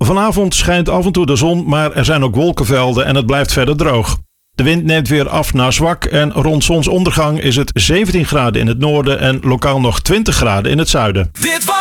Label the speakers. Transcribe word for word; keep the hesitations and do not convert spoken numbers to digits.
Speaker 1: Vanavond schijnt af en toe de zon, maar er zijn ook wolkenvelden en het blijft verder droog. De wind neemt weer af naar zwak en rond zonsondergang is het zeventien graden in het noorden en lokaal nog twintig graden in het zuiden.
Speaker 2: Dit was